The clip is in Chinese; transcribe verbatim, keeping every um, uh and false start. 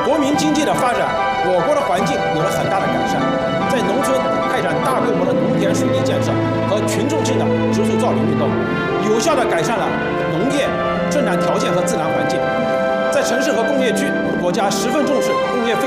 国民经济的发展，我国的环境有了很大的改善，在农村开展大规模的农田水利建设和群众性的植树造林运动，有效地改善了农业生产条件和自然环境。在城市和工业区，国家十分重视工业废